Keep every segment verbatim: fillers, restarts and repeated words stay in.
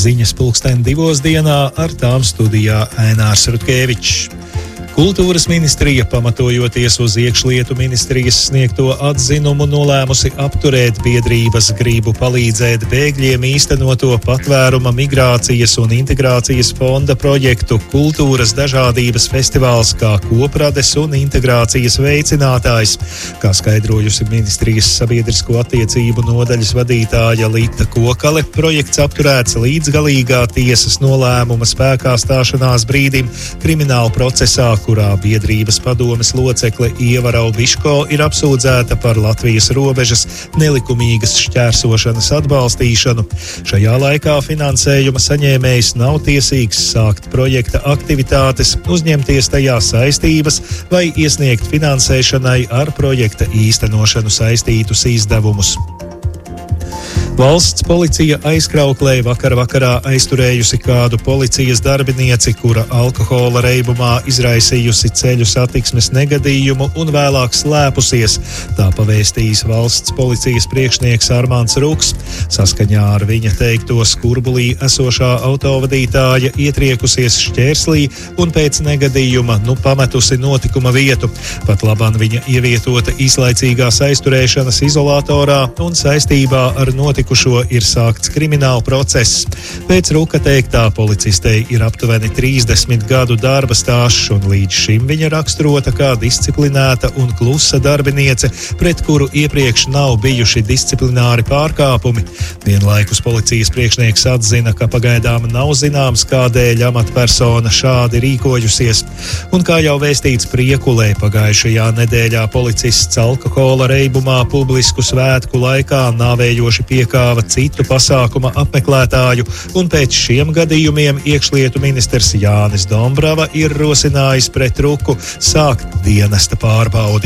Ziņas pulksten divos dienā, ar tām studijā Ainārs Rutkevičs. Kultūras ministrija, pamatojoties uz iekšlietu ministrijas sniegto atzinumu, nolēmusi apturēt biedrības gribu palīdzēt bēgļiem īstenoto patvēruma, migrācijas un integrācijas fonda projektu Kultūras dažādības festivāls kā koprades un integrācijas veicinātājs. Kā skaidrojusi ministrijas sabiedrisko attiecību nodaļas vadītāja Lita Kokale, projekts apturēts līdz galīgā tiesas nolēmuma spēkā stāšanās brīdim krimināla procesā, kurā biedrības padomes locekle Ieva Raubiško ir apsūdzēta par Latvijas robežas nelikumīgas šķērsošanas atbalstīšanu. Šajā laikā finansējuma saņēmējs nav tiesīgs sākt projekta aktivitātes, uzņemties tajā saistības vai iesniegt finansēšanai ar projekta īstenošanu saistītus izdevumus. Valsts policija aizkrauklē vakar vakarā aizturējusi kādu policijas darbinieci, kura alkohola reibumā izraisījusi ceļu satiksmes negadījumu un vēlāk slēpusies. Tā pavēstījis valsts policijas priekšnieks Armāns Ruks. Saskaņā ar viņa teikto Skurbulī esošā autovadītāja ietriekusies šķērslī un pēc negadījuma nu pametusi notikuma vietu. Pat labāk viņa ievietota īslaicīgās aizturēšanas izolatorā un saistībā ar notikumu Šo ir sākts krimināla process. Pēc Ruka teiktā policistei ir aptuveni trīsdesmit gadu darba stāsts, un līdz šim viņa raksturota kā disciplinēta un klusa darbiniece, pret kuru iepriekš nav bijuši disciplināri pārkāpumi. Vienlaikus policijas priekšnieks atzina, ka pagaidām nav zināms, kādēļ amatpersona šādi rīkojusies. Un kā jau vēstīts Priekulē, pagājušajā nedēļā policists alkohola reibumā publisku svētku laikā nāvējoši piekāpja citu pasākuma apmeklētāju, un pēc šiem gadījumiem iekšlietu ministrs Jānis Dombrava ir rosinājis pret Ruku sākt dienesta pārbaudi.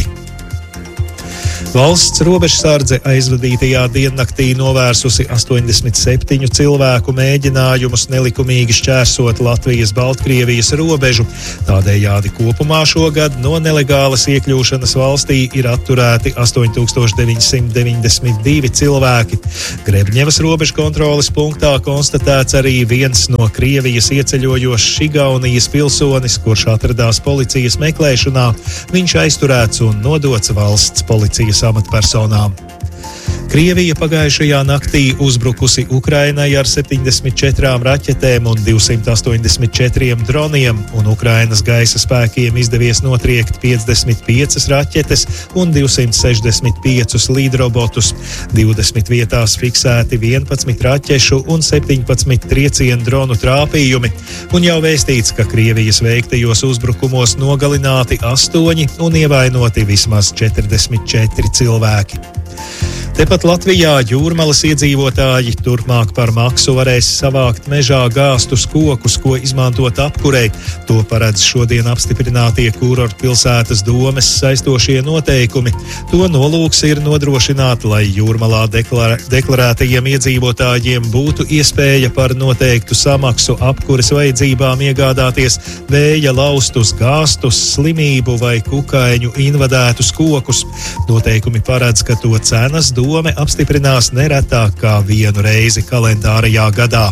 Valsts robežsardze aizvadītajā diennaktī novērsusi astoņdesmit septiņu cilvēku mēģinājumus nelikumīgi šķērsot Latvijas-Baltkrievijas robežu. Tādējādi kopumā šogad no nelegālas iekļūšanas valstī ir atturēti astoņi tūkstoši deviņsimt deviņdesmit divi cilvēki. Grebņevas robežkontroles punktā konstatēts arī viens no Krievijas ieceļojošs Igaunijas pilsonis, kurš atradās policijas meklēšanā. Viņš aizturēts un nodots valsts policijas amatpersonām. Krievija pagājušajā naktī uzbrukusi Ukrainai ar septiņdesmit četrām raķetēm un divsimt astoņdesmit četriem droniem, un Ukrainas gaisa spēkiem izdevies notriekt piecdesmit piecas raķetes un divsimt sešdesmit piecus līdrobotus. divdesmit vietās fiksēti vienpadsmit raķešu un septiņpadsmit triecienu dronu trāpījumi, un jau vēstīts, ka Krievijas veiktajos uzbrukumos nogalināti astoņi un ievainoti vismaz četrdesmit četri cilvēki. Tepat Latvijā Jūrmalas iedzīvotāji turpmāk par maksu varēs savākt mežā gāstus kokus, ko izmantot apkurei. To paredz šodien apstiprinātie kurortpilsētas domes saistošie noteikumi. To nolūks ir nodrošināt, lai Jūrmalā deklarē, deklarētajiem iedzīvotājiem būtu iespēja par noteiktu samaksu apkures vajadzībām iegādāties vēja laustus gāstus, slimību vai kukaiņu invadētus kokus. Noteikumi paredz, ka to cenas dome apstiprinās neretāk kā vienu reizi kalendārajā gadā.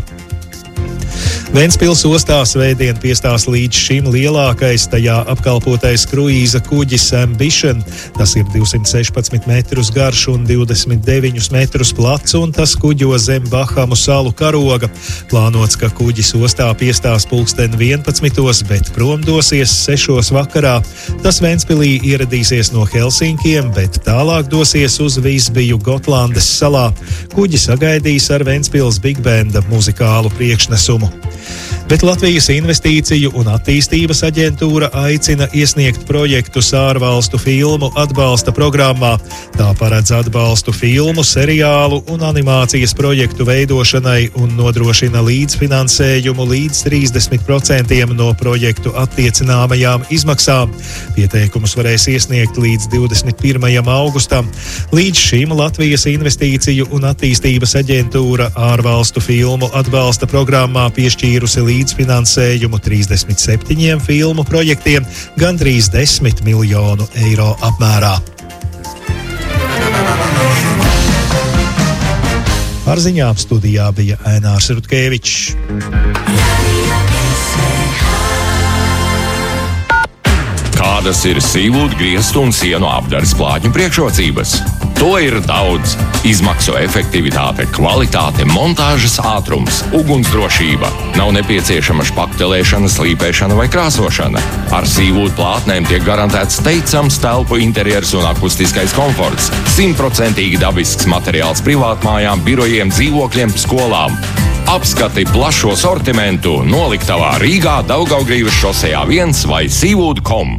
Ventspils ostā svētdien piestās līdz šim lielākais tajā apkalpotais kruīza kuģis Ambition. Tas ir divsimt sešpadsmit metrus garš un divdesmit deviņus metrus plats, un tas kuģo zem Bahamu salu karoga. Plānots, ka kuģis ostā piestās pulksten vienpadsmitos, bet prom dosies sešos vakarā. Tas Ventspilī ieradīsies no Helsinkiem, bet tālāk dosies uz Visbiju Gotlandes salā. Kuģi sagaidīs ar Ventspils Big Banda muzikālu priekšnesumu. Bet Latvijas Investīciju un attīstības aģentūra aicina iesniegt projektus ārvalstu filmu atbalsta programmā. Tā paredz atbalstu filmu, seriālu un animācijas projektu veidošanai un nodrošina līdzfinansējumu līdz trīsdesmit procentiem no projektu attiecināmajām izmaksām. Pieteikumus varēs iesniegt līdz divdesmit pirmajam augustam. Līdz šim Latvijas Investīciju un attīstības aģentūra ārvalstu filmu atbalsta programmā piešķīrusi līdzfinansējumu trīsdesmit septiņiem filmu projektiem gandrīz desmit miljonu eiro apmērā. Ar ziņām studijā bija Ainārs Rutkevičs. Kādas ir sīvūdu, griestu un sienu apdares plātņu priekšrocības? To ir daudz. Izmaksu efektivitāte, kvalitāte, montāžas ātrums, ugunsdrošība. Nav nepieciešama špaktelēšana, slīpēšana vai krāsošana. Ar sīvūdu plātnēm tiek garantēts teicams telpu interjers un akustiskais komforts. Simtprocentīgi dabisks materiāls privātmājām, birojiem, dzīvokļiem, skolām. Apskati plašo sortimentu noliktavā Rīgā, Daugavgrīvas šosejā viens vai sīvūdu punkt com.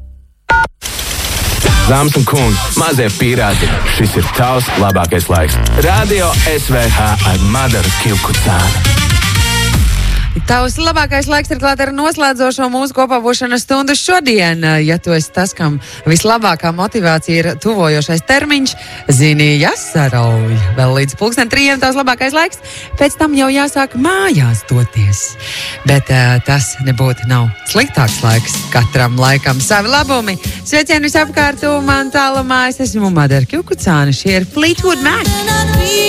Dāmas un kungi, mazie pīrāti, šis ir tavs labākais laiks. Radio S V H ar Madaru Kivkucāni. Tavs labākais laiks ir klāt ar noslēdzošo mūsu kopā būšanas stundu šodien. Ja tu esi tas, kam vislabākā motivācija ir tuvojošais termiņš, zini, jāsarauj. Vēl līdz pulksten trījiem tavs labākais laiks, pēc tam jau jāsāk mājās doties. Bet uh, tas nebūtu nav sliktāks laiks. Katram laikam savi labumi. Sveicieni visapkārt, man tālumā es esmu Madara Kivkucāni. Šie ir Fleetwood Mac.